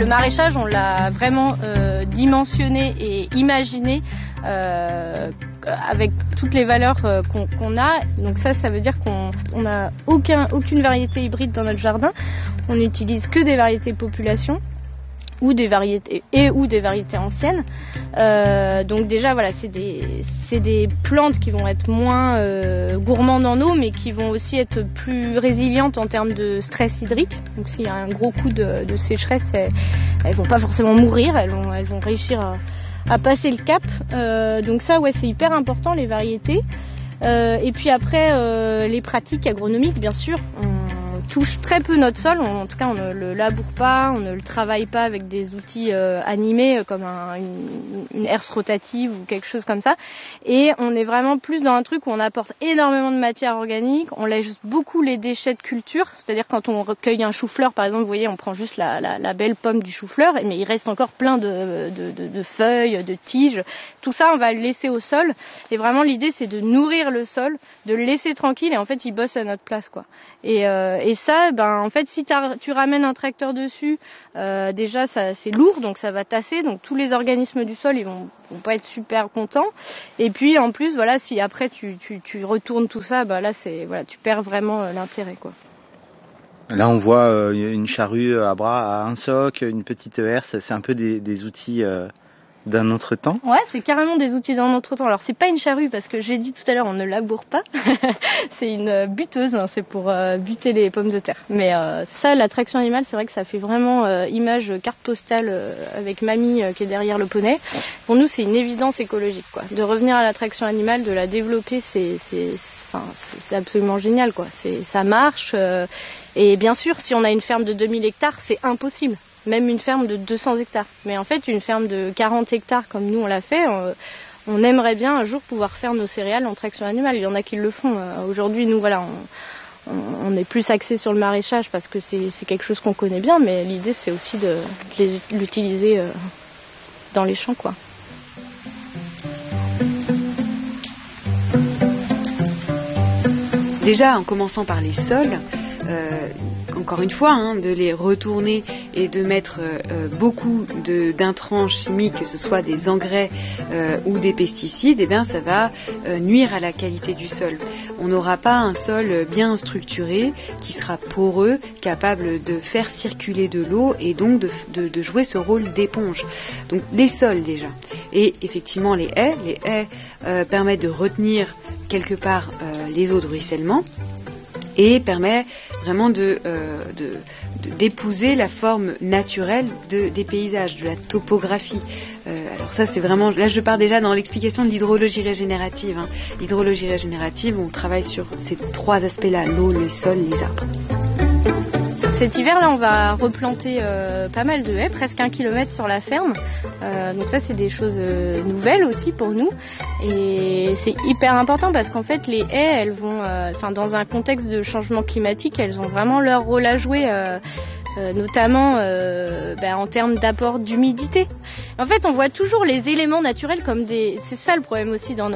Le maraîchage, on l'a vraiment dimensionné et imaginé avec toutes les valeurs qu'on a. Donc ça veut dire qu'on n'a aucune variété hybride dans notre jardin. On n'utilise que des variétés population ou des variétés anciennes. Donc déjà voilà, c'est des plantes qui vont être moins gourmandes en eau, mais qui vont aussi être plus résilientes en termes de stress hydrique. Donc s'il y a un gros coup de sécheresse, elles vont pas forcément mourir, elles vont réussir à passer le cap. Donc ça ouais, c'est hyper important, les variétés. Et puis après les pratiques agronomiques, bien sûr. On touche très peu notre sol, en tout cas on ne le laboure pas, on ne le travaille pas avec des outils animés comme une herse rotative ou quelque chose comme ça. Et on est vraiment plus dans un truc où on apporte énormément de matière organique, on laisse beaucoup les déchets de culture, c'est-à-dire quand on recueille un chou-fleur par exemple, vous voyez, on prend juste la belle pomme du chou-fleur, mais il reste encore plein de feuilles, de tiges, tout ça on va le laisser au sol. Et vraiment l'idée c'est de nourrir le sol, de le laisser tranquille et en fait il bosse à notre place quoi. Et ça, en fait, si tu ramènes un tracteur dessus, déjà c'est lourd, donc ça va tasser, donc tous les organismes du sol ils vont pas être super contents. Et puis en plus, voilà, si après tu retournes tout ça, là tu perds vraiment l'intérêt quoi. Là, on voit une charrue à bras, à un soc, une petite herse. C'est un peu des outils d'un autre temps. Ouais, c'est carrément des outils d'un autre temps. Alors c'est pas une charrue parce que j'ai dit tout à l'heure on ne laboure pas. C'est une buteuse, hein, c'est pour buter les pommes de terre. Mais ça, la traction animale, c'est vrai que ça fait vraiment image carte postale avec mamie qui est derrière le poney. Pour nous, c'est une évidence écologique quoi. De revenir à la traction animale, de la développer, c'est absolument génial quoi. Ça marche. Et bien sûr, si on a une ferme de 2000 hectares, c'est impossible. Même une ferme de 200 hectares. Mais en fait, une ferme de 40 hectares, comme nous on l'a fait, on aimerait bien un jour pouvoir faire nos céréales en traction animale. Il y en a qui le font. Aujourd'hui, nous, voilà, on est plus axé sur le maraîchage parce que c'est quelque chose qu'on connaît bien, mais l'idée, c'est aussi de l'utiliser dans les champs, quoi. Déjà, en commençant par les sols, encore une fois, de les retourner et de mettre beaucoup d'intrants chimiques, que ce soit des engrais ou des pesticides, ça va nuire à la qualité du sol. On n'aura pas un sol bien structuré, qui sera poreux, capable de faire circuler de l'eau et donc de jouer ce rôle d'éponge. Donc les sols déjà. Et effectivement les haies permettent de retenir quelque part les eaux de ruissellement et permet vraiment d'épouser la forme naturelle des paysages, de la topographie. Alors ça c'est vraiment, là je pars déjà dans l'explication de l'hydrologie régénérative. L'hydrologie régénérative, on travaille sur ces trois aspects-là, l'eau, le sol, les arbres. Cet hiver-là, on va replanter pas mal de haies, presque 1 kilomètre sur la ferme. Donc ça, c'est des choses nouvelles aussi pour nous. Et c'est hyper important parce qu'en fait, les haies, elles vont, dans un contexte de changement climatique, elles ont vraiment leur rôle à jouer, notamment en termes d'apport d'humidité. En fait, on voit toujours les éléments naturels comme des... C'est ça le problème aussi dans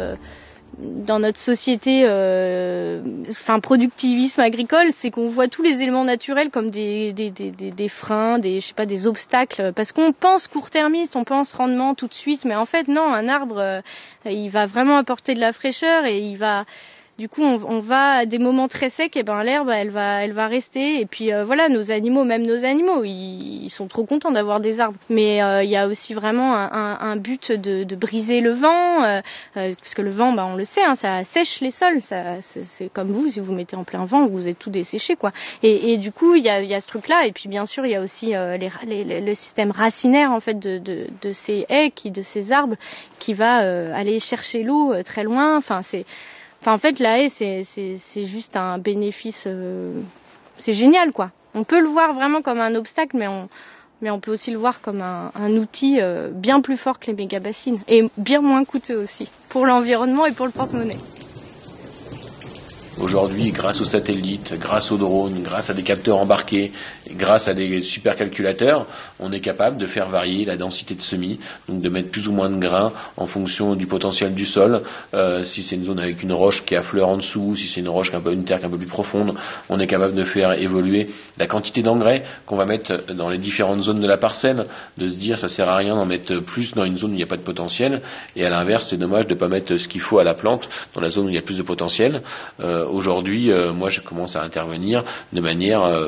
notre société, productivisme agricole, c'est qu'on voit tous les éléments naturels comme des freins, des obstacles, parce qu'on pense court-termiste, on pense rendement tout de suite, mais en fait non, un arbre, il va vraiment apporter de la fraîcheur et il va... Du coup, on va à des moments très secs, et l'herbe, elle va rester. Et puis nos animaux, même nos animaux, ils sont trop contents d'avoir des arbres. Mais il y a aussi vraiment un but de briser le vent, parce que le vent, on le sait, ça sèche les sols. C'est comme vous, si vous mettez en plein vent, vous êtes tout desséché, quoi. Et du coup, il y a ce truc-là. Et puis bien sûr, il y a aussi le système racinaire en fait de ces haies, de ces arbres, qui va aller chercher l'eau très loin. En fait, la haie, c'est juste un bénéfice, c'est génial, quoi. On peut le voir vraiment comme un obstacle, mais on peut aussi le voir comme un outil bien plus fort que les méga-bassines, et bien moins coûteux aussi, pour l'environnement et pour le porte-monnaie. Aujourd'hui, grâce aux satellites, grâce aux drones, grâce à des capteurs embarqués, grâce à des supercalculateurs, on est capable de faire varier la densité de semis, donc de mettre plus ou moins de grains en fonction du potentiel du sol. Si c'est une zone avec une roche qui est à fleur en dessous, si c'est une roche une terre un peu plus profonde, on est capable de faire évoluer la quantité d'engrais qu'on va mettre dans les différentes zones de la parcelle, de se dire ça sert à rien d'en mettre plus dans une zone où il n'y a pas de potentiel, et à l'inverse c'est dommage de ne pas mettre ce qu'il faut à la plante dans la zone où il y a plus de potentiel. Aujourd'hui, moi je commence à intervenir de manière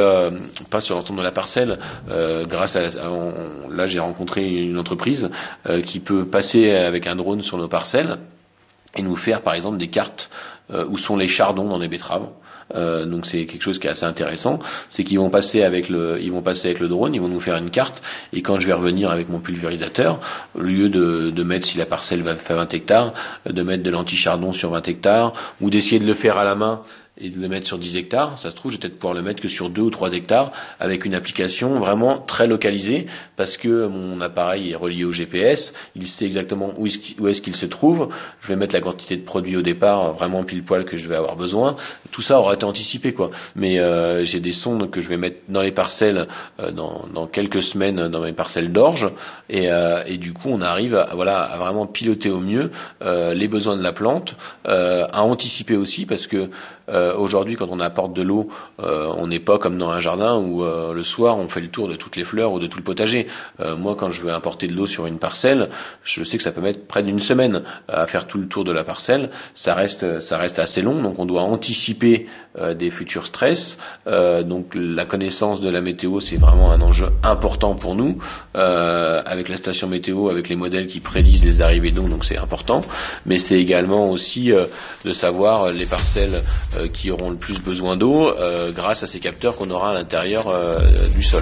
pas sur l'ensemble de la parcelle, grâce à là j'ai rencontré une entreprise qui peut passer avec un drone sur nos parcelles et nous faire par exemple des cartes où sont les chardons dans les betteraves. Donc c'est quelque chose qui est assez intéressant, c'est qu'ils vont passer avec le drone, ils vont nous faire une carte, et quand je vais revenir avec mon pulvérisateur, au lieu de mettre, si la parcelle va faire 20 hectares, de mettre de l'anti-chardon sur 20 hectares, ou d'essayer de le faire à la main et de le mettre sur 10 hectares, ça se trouve je vais peut-être pouvoir le mettre que sur 2 ou 3 hectares avec une application vraiment très localisée, parce que mon appareil est relié au GPS, il sait exactement où est-ce qu'il se trouve, je vais mettre la quantité de produit au départ vraiment pile poil que je vais avoir besoin, tout ça aura été anticipé quoi. Mais j'ai des sondes que je vais mettre dans les parcelles dans quelques semaines dans mes parcelles d'orge, et du coup on arrive à vraiment piloter au mieux les besoins de la plante, à anticiper aussi, parce que aujourd'hui, quand on apporte de l'eau, on n'est pas comme dans un jardin où le soir on fait le tour de toutes les fleurs ou de tout le potager. Moi, quand je veux importer de l'eau sur une parcelle, je sais que ça peut mettre près d'une semaine à faire tout le tour de la parcelle. Ça reste assez long, donc on doit anticiper des futurs stress. Donc la connaissance de la météo, c'est vraiment un enjeu important pour nous, avec la station météo, avec les modèles qui prédisent les arrivées d'eau, donc c'est important. Mais c'est également aussi de savoir les parcelles qui auront le plus besoin d'eau grâce à ces capteurs qu'on aura à l'intérieur du sol.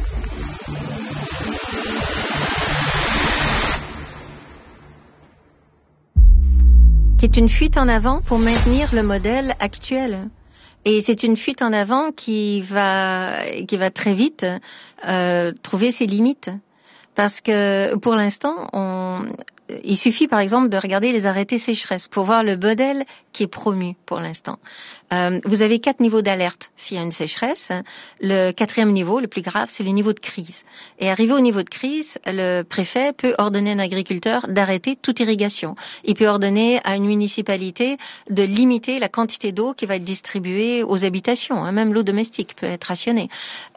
C'est une fuite en avant pour maintenir le modèle actuel. Et c'est une fuite en avant qui va très vite trouver ses limites. Parce que pour l'instant, il suffit par exemple de regarder les arrêtés sécheresse pour voir le modèle qui est promu pour l'instant. Vous avez 4 niveaux d'alerte s'il y a une sécheresse. Le 4e niveau, le plus grave, c'est le niveau de crise. Et arrivé au niveau de crise, le préfet peut ordonner à un agriculteur d'arrêter toute irrigation. Il peut ordonner à une municipalité de limiter la quantité d'eau qui va être distribuée aux habitations. Même l'eau domestique peut être rationnée.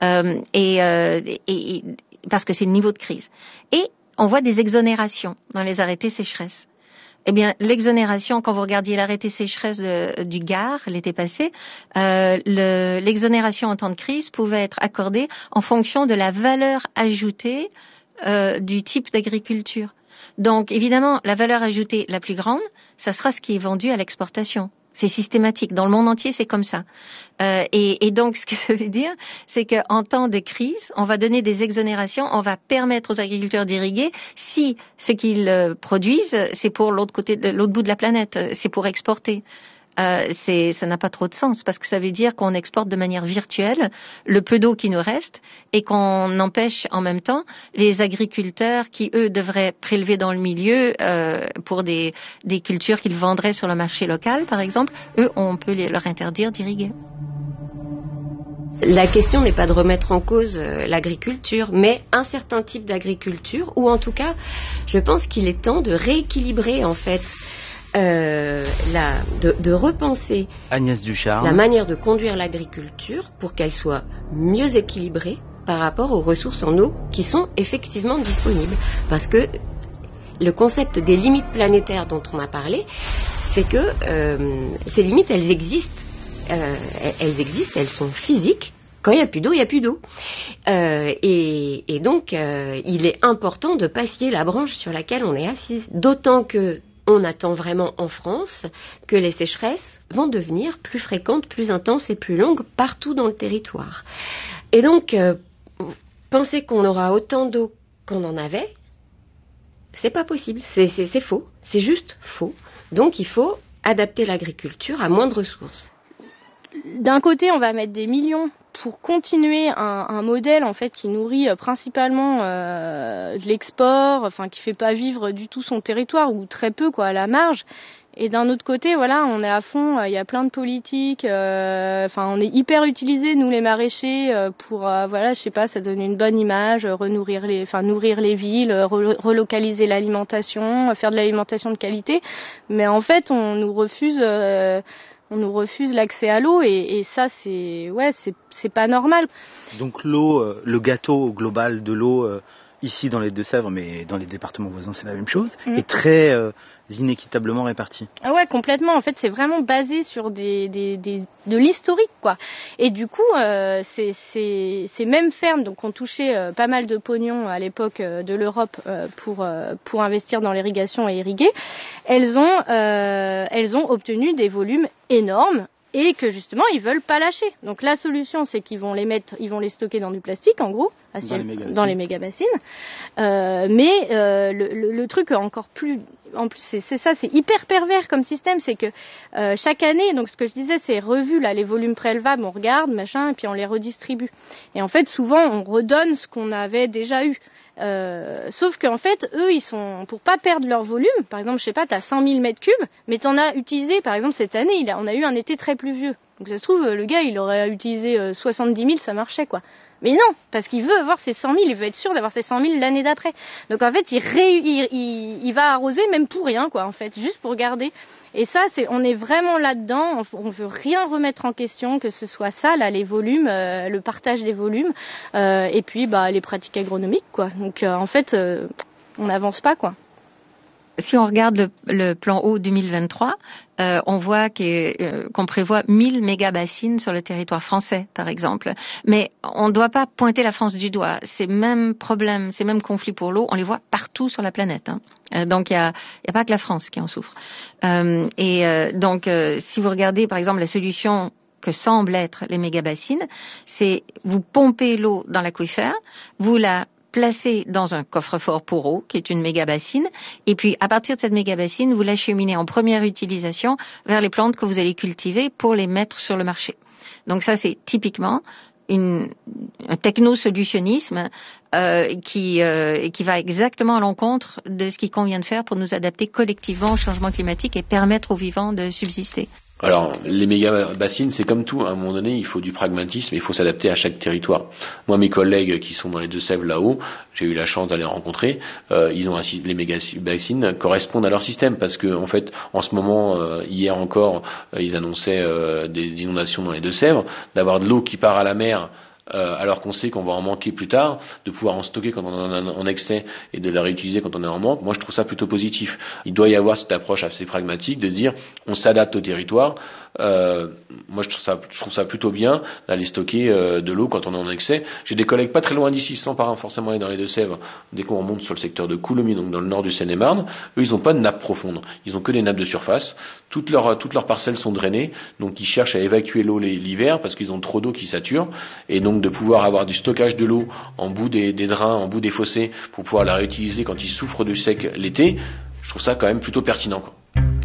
Parce que c'est le niveau de crise. Et on voit des exonérations dans les arrêtés sécheresse. Eh bien, l'exonération, quand vous regardiez l'arrêté sécheresse du Gard l'été passé, l'exonération en temps de crise pouvait être accordée en fonction de la valeur ajoutée du type d'agriculture. Donc, évidemment, la valeur ajoutée la plus grande, ça sera ce qui est vendu à l'exportation. C'est systématique. Dans le monde entier, c'est comme ça. Et donc, ce que ça veut dire, c'est qu'en temps de crise, on va donner des exonérations, on va permettre aux agriculteurs d'irriguer si ce qu'ils produisent, c'est pour l'autre bout de la planète, c'est pour exporter. Ça n'a pas trop de sens parce que ça veut dire qu'on exporte de manière virtuelle le peu d'eau qui nous reste et qu'on empêche en même temps les agriculteurs qui, eux, devraient prélever dans le milieu pour des cultures qu'ils vendraient sur le marché local, par exemple, eux, on peut leur interdire d'irriguer. La question n'est pas de remettre en cause l'agriculture, mais un certain type d'agriculture, ou en tout cas, je pense qu'il est temps de rééquilibrer en fait de repenser Agnès Ducharme, la manière de conduire l'agriculture pour qu'elle soit mieux équilibrée par rapport aux ressources en eau qui sont effectivement disponibles. Parce que le concept des limites planétaires dont on a parlé, c'est que ces limites, elles existent, elles sont physiques. Quand il n'y a plus d'eau, il n'y a plus d'eau. Et donc, il est important de pas scier la branche sur laquelle on est assise. D'autant que on attend vraiment en France que les sécheresses vont devenir plus fréquentes, plus intenses et plus longues partout dans le territoire. Et donc, penser qu'on aura autant d'eau qu'on en avait, c'est pas possible, c'est faux, c'est juste faux. Donc il faut adapter l'agriculture à moins de ressources. D'un côté, on va mettre des millions pour continuer un modèle en fait qui nourrit principalement de l'export, enfin qui fait pas vivre du tout son territoire ou très peu quoi à la marge. Et d'un autre côté, voilà, on est à fond, il y a plein de politiques, on est hyper utilisés, nous les maraîchers, pour, voilà, je sais pas, ça donne une bonne image, nourrir les villes, relocaliser l'alimentation, faire de l'alimentation de qualité. Mais en fait, on nous refuse l'accès à l'eau et ça, c'est pas normal. Donc l'eau, le gâteau global de l'eau, ici dans les Deux-Sèvres, mais dans les départements voisins, c'est la même chose, est très inéquitablement réparti. Ah ouais, complètement. En fait, c'est vraiment basé sur de l'historique, quoi. Et du coup, ces mêmes fermes, donc ont touché pas mal de pognon à l'époque de l'Europe pour investir dans l'irrigation et irriguer. Elles ont obtenu des volumes énormes. Et que justement ils veulent pas lâcher. Donc la solution, c'est qu'ils vont les stocker dans du plastique, en gros, dans les méga-bassines. Mais le truc encore plus, en plus c'est hyper pervers comme système, c'est que chaque année, donc ce que je disais, c'est revu là les volumes prélevables, on regarde machin, et puis on les redistribue. Et en fait, souvent on redonne ce qu'on avait déjà eu. Sauf qu'en fait, eux, ils sont, pour pas perdre leur volume, par exemple, je sais pas, t'as 100 000 mètres cubes, mais t'en as utilisé, par exemple, cette année, on a eu un été très pluvieux. Donc ça se trouve, le gars, il aurait utilisé 70 000, ça marchait, quoi. Mais non, parce qu'il veut avoir ses 100 000, il veut être sûr d'avoir ses 100 000 l'année d'après. Donc en fait, il va arroser même pour rien, quoi, en fait, juste pour garder. Et ça, on est vraiment là-dedans, on veut rien remettre en question, que ce soit ça, là, les volumes, le partage des volumes, et puis les pratiques agronomiques, quoi. Donc en fait, on n'avance pas, quoi. Si on regarde le plan eau 2023, on voit qu'on prévoit 1000 méga-bassines sur le territoire français, par exemple. Mais on ne doit pas pointer la France du doigt. Ces mêmes problèmes, ces mêmes conflits pour l'eau, on les voit partout sur la planète. Donc, il n'y a pas que la France qui en souffre. Donc, si vous regardez, par exemple, la solution que semblent être les méga-bassines, c'est vous pompez l'eau dans l'aquifère, vous la placez dans un coffre-fort pour eau, qui est une méga-bassine, et puis à partir de cette méga-bassine, vous l'acheminez en première utilisation vers les plantes que vous allez cultiver pour les mettre sur le marché. Donc ça, c'est typiquement un technosolutionnisme qui va exactement à l'encontre de ce qu'il convient de faire pour nous adapter collectivement au changement climatique et permettre aux vivants de subsister. Alors, les méga-bassines, c'est comme tout. À un moment donné, il faut du pragmatisme, il faut s'adapter à chaque territoire. Moi, mes collègues qui sont dans les Deux-Sèvres là-haut, j'ai eu la chance d'aller rencontrer, les méga-bassines correspondent à leur système parce que, en fait, en ce moment, hier encore, ils annonçaient des inondations dans les Deux-Sèvres, d'avoir de l'eau qui part à la mer, alors qu'on sait qu'on va en manquer plus tard, de pouvoir en stocker quand on en a en excès et de la réutiliser quand on est en manque. Moi, je trouve ça plutôt positif. Il doit y avoir cette approche assez pragmatique de dire on s'adapte au territoire. Moi, je trouve ça plutôt bien d'aller stocker de l'eau quand on est en excès. J'ai des collègues pas très loin d'ici, sans forcément aller dans les Deux-Sèvres. Dès qu'on remonte sur le secteur de Coulommiers, donc dans le nord du Seine-et-Marne, eux, ils n'ont pas de nappe profonde. Ils ont que des nappes de surface. Toutes leurs parcelles sont drainées, donc ils cherchent à évacuer l'eau l'hiver parce qu'ils ont trop d'eau qui sature. Et donc de pouvoir avoir du stockage de l'eau en bout des drains, en bout des fossés, pour pouvoir la réutiliser quand ils souffrent du sec l'été, je trouve ça quand même plutôt pertinent, quoi.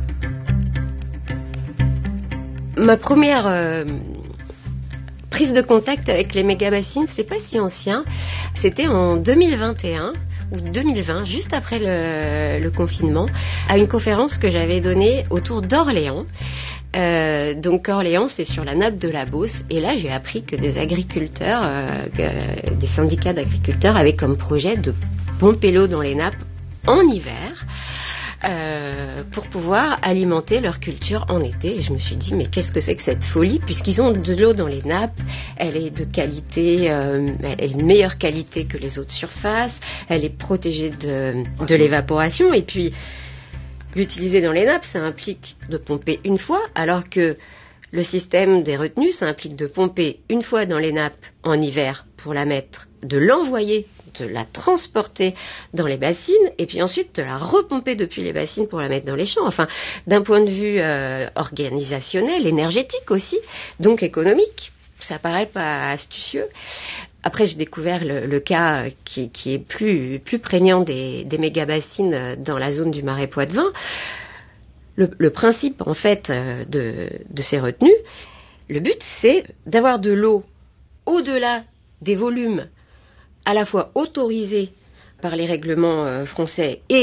Ma première prise de contact avec les méga-bassines, c'est pas si ancien, c'était en 2021 ou 2020, juste après le confinement, à une conférence que j'avais donnée autour d'Orléans. Donc Orléans, c'est sur la nappe de la Beauce, et là j'ai appris que des agriculteurs, des syndicats d'agriculteurs avaient comme projet de pomper l'eau dans les nappes en hiver pour pouvoir alimenter leur culture en été. Et je me suis dit, mais qu'est-ce que c'est que cette folie, puisqu'ils ont de l'eau dans les nappes, elle est de qualité, elle est de meilleure qualité que les eaux de surface, elle est protégée de l'évaporation, et puis l'utiliser dans les nappes, ça implique de pomper une fois, alors que le système des retenues, ça implique de pomper une fois dans les nappes en hiver pour la mettre, de l'envoyer, de la transporter dans les bassines, et puis ensuite de la repomper depuis les bassines pour la mettre dans les champs. Enfin, d'un point de vue organisationnel, énergétique aussi, donc économique, ça paraît pas astucieux. Après, j'ai découvert le cas qui est plus prégnant des méga-bassines dans la zone du Marais Poitevin. Le principe, en fait, de ces retenues, le but, c'est d'avoir de l'eau au-delà des volumes à la fois autorisés par les règlements français et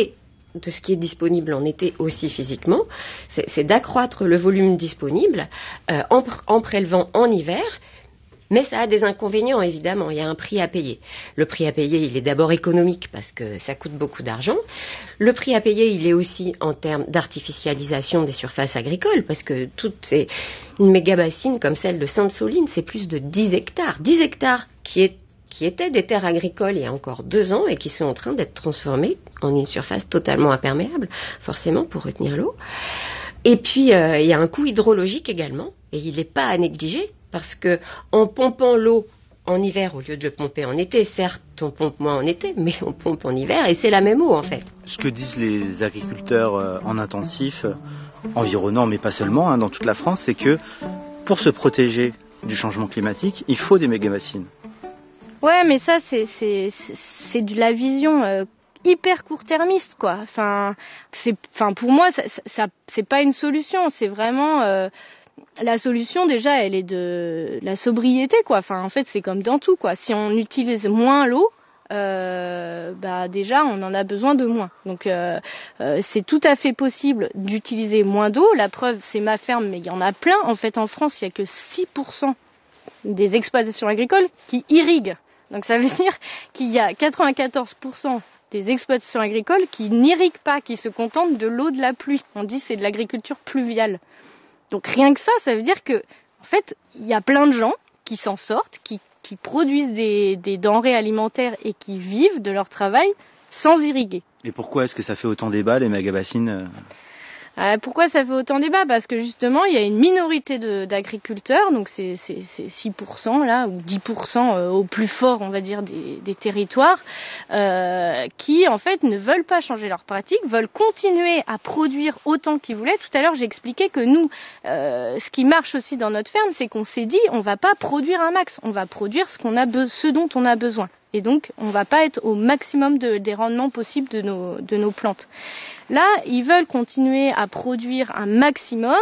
de ce qui est disponible en été aussi physiquement, c'est d'accroître le volume disponible en prélevant en hiver. Mais ça a des inconvénients, évidemment. Il y a un prix à payer. Le prix à payer, il est d'abord économique parce que ça coûte beaucoup d'argent. Le prix à payer, il est aussi en termes d'artificialisation des surfaces agricoles parce que une méga-bassine comme celle de Sainte-Soline, c'est plus de 10 hectares. 10 hectares qui étaient des terres agricoles il y a encore 2 ans et qui sont en train d'être transformées en une surface totalement imperméable, forcément, pour retenir l'eau. Et puis, il y a un coût hydrologique également, et il n'est pas à négliger, parce que en pompant l'eau en hiver au lieu de le pomper en été, certes, on pompe moins en été, mais on pompe en hiver, et c'est la même eau, en fait. Ce que disent les agriculteurs en intensif, environnants, mais pas seulement, dans toute la France, c'est que pour se protéger du changement climatique, il faut des méga-bassines. Ouais, mais ça, c'est de la vision hyper court-termiste, quoi. Pour moi, ça c'est pas une solution. C'est vraiment la solution. Déjà, elle est de la sobriété, quoi. En fait, c'est comme dans tout, quoi. Si on utilise moins l'eau, déjà, on en a besoin de moins. Donc, c'est tout à fait possible d'utiliser moins d'eau. La preuve, c'est ma ferme, mais il y en a plein. En fait, en France, il y a que 6% des exploitations agricoles qui irriguent. Donc ça veut dire qu'il y a 94% des exploitations agricoles qui n'irriguent pas, qui se contentent de l'eau de la pluie. On dit que c'est de l'agriculture pluviale. Donc rien que ça veut dire que, en fait, il y a plein de gens qui s'en sortent, qui produisent des denrées alimentaires et qui vivent de leur travail sans irriguer. Et pourquoi est-ce que ça fait autant débat, les méga-bassines Pourquoi ça fait autant débat ? Parce que justement, il y a une minorité d'agriculteurs, donc c'est 6% là, ou 10% au plus fort, on va dire, des territoires, qui en fait ne veulent pas changer leurs pratiques, veulent continuer à produire autant qu'ils voulaient. Tout à l'heure, j'expliquais que nous, ce qui marche aussi dans notre ferme, c'est qu'on s'est dit, on va pas produire un max, on va produire ce dont on a besoin. Et donc, on va pas être au maximum des rendements possibles de nos plantes. Là, ils veulent continuer à produire un maximum.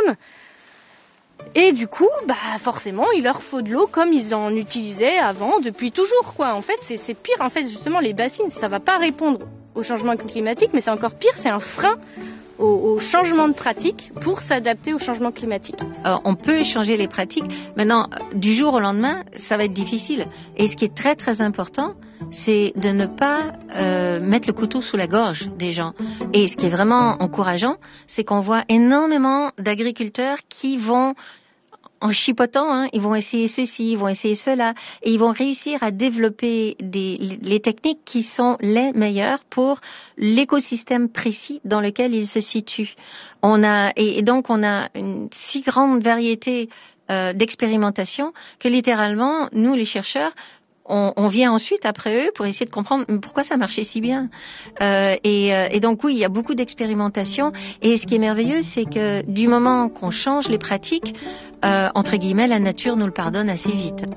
Et du coup, forcément, il leur faut de l'eau comme ils en utilisaient avant, depuis toujours, quoi. En fait, c'est pire. En fait, justement, les bassines, ça va pas répondre au changement climatique, mais c'est encore pire, c'est un frein au changement de pratique pour s'adapter au changement climatique. Alors, on peut changer les pratiques. Maintenant, du jour au lendemain, ça va être difficile. Et ce qui est très très important, c'est de ne pas mettre le couteau sous la gorge des gens. Et ce qui est vraiment encourageant, c'est qu'on voit énormément d'agriculteurs qui vont, en chipotant, ils vont essayer ceci, ils vont essayer cela, et ils vont réussir à développer les techniques qui sont les meilleures pour l'écosystème précis dans lequel ils se situent. Donc on a une si grande variété d'expérimentation que littéralement, nous les chercheurs, on vient ensuite après eux pour essayer de comprendre pourquoi ça marchait si bien. Et donc oui, il y a beaucoup d'expérimentation. Et ce qui est merveilleux, c'est que du moment qu'on change les pratiques, entre guillemets, la nature nous le pardonne assez vite.